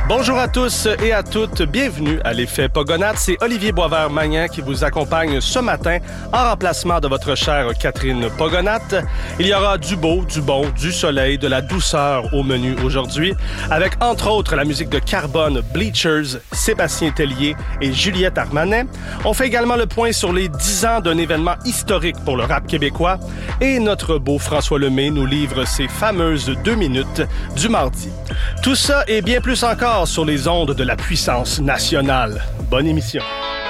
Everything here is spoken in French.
Bonjour à tous et à toutes, bienvenue à l'Effet Pogonade. C'est Olivier Boisvert-Magnan qui vous accompagne ce matin en remplacement de votre chère Catherine Pogonate. Il y aura du beau, du bon, du soleil, de la douceur au menu aujourd'hui, avec entre autres la musique de Carbone, Bleachers, Sébastien Tellier et Juliette Armanet. On fait également le point sur les 10 ans d'un événement historique pour le rap québécois et notre beau François Lemay nous livre ses fameuses 2 minutes du mardi. Tout ça et bien plus encore sur les ondes de la puissance nationale. Bonne émission.